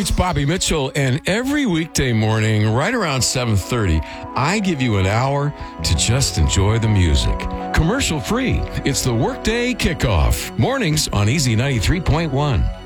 it's Bobby Mitchell, and every weekday morning, right around 7:30, I give you an hour to just enjoy the music. Commercial free. It's the Workday Kickoff. Mornings on Easy 93.1.